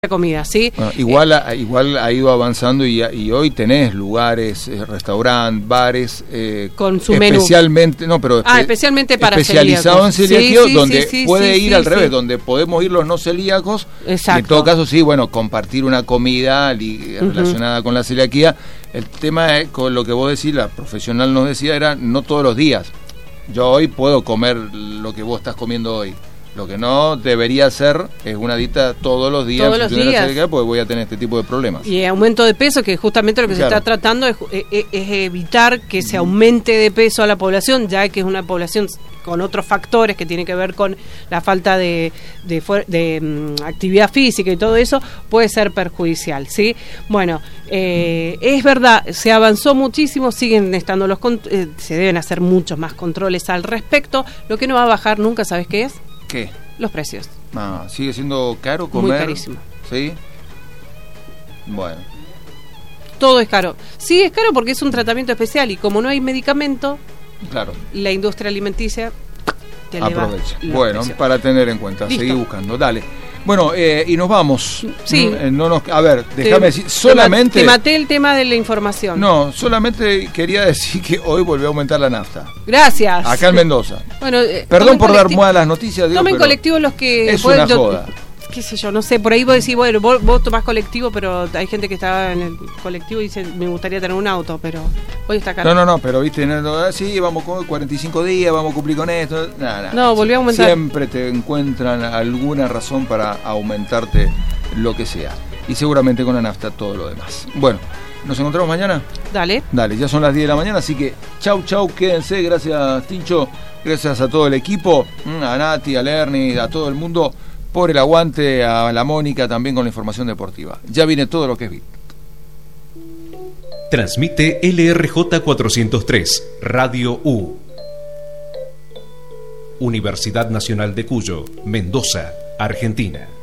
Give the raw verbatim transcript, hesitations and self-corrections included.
comida, ¿sí? Bueno, igual, eh, ha, igual ha ido avanzando y, y hoy tenés lugares, eh, restaurantes, bares eh, con su especialmente, menú. no, pero ah, especialmente para especializado en celiaquía, sí, sí, donde sí, sí, puede sí, ir sí, al sí. revés, donde podemos ir los no celíacos. Exacto. Y en todo caso, sí, bueno, compartir una comida li, uh-huh. relacionada con la celiaquía. El tema es, con lo que vos decís, la profesional nos decía, era no todos los días. Yo hoy puedo comer lo que vos estás comiendo hoy. Lo que no debería ser es una dieta todos los días, todos los días. De la celiaquía, porque voy a tener este tipo de problemas. Y aumento de peso, que justamente lo que claro. se está tratando es, es, es evitar que se aumente de peso a la población, ya que es una población con otros factores que tienen que ver con la falta de, de, de, de um, actividad física y todo eso, puede ser perjudicial, ¿sí? Bueno, eh, es verdad, se avanzó muchísimo, siguen estando los eh, se deben hacer muchos más controles al respecto. Lo que no va a bajar nunca, ¿sabes qué es? ¿Qué? Los precios. Ah, sigue siendo caro comer. Muy carísimo. ¿Sí? Bueno. Todo es caro. Sí, es caro porque es un tratamiento especial y como no hay medicamento, claro, la industria alimenticia te aprovecha. Bueno, precios. Para tener en cuenta, Listo. Seguí buscando. Dale. Bueno, eh, y nos vamos. Sí. No nos, a ver, déjame decir, solamente... Te maté el tema de la información. No, solamente quería decir que hoy volvió a aumentar la nafta. Gracias. Acá en Mendoza. Bueno, eh, Perdón por dar malas noticias. Digo, tomen colectivo los que... Es una joda. Qué sé yo, no sé, por ahí vos decís, bueno, vos, vos tomás colectivo, pero hay gente que está en el colectivo y dice, me gustaría tener un auto, pero hoy está caro. No, no, no, pero viste, no, sí, vamos con cuarenta y cinco días, vamos a cumplir con esto. Nah, nah, no, volvió a aumentar. Siempre te encuentran alguna razón para aumentarte lo que sea. Y seguramente con la nafta todo lo demás. Bueno, ¿nos encontramos mañana? Dale. Dale, ya son las diez de la mañana, así que chau, chau, quédense. Gracias, Tincho. Gracias a todo el equipo, a Nati, a Lerny, a todo el mundo, por el aguante, a la Mónica también con la información deportiva. Ya viene todo lo que es B I T. Transmite L R J cuatrocientos tres, Radio U. Universidad Nacional de Cuyo, Mendoza, Argentina.